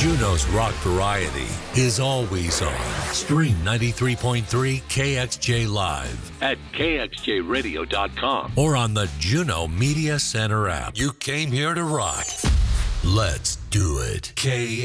Juneau's rock variety is always on. Stream 93.3 KXJ Live at KXJRadio.com or on the Juneau Media Center app. You came here to rock. Let's do it.